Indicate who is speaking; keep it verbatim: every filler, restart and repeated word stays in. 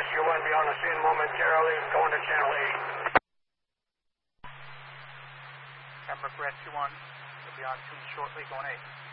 Speaker 1: Rescue one, be on the scene momentarily, going to channel eight.
Speaker 2: Pembroke Rescue one, will be on scene shortly, going eight.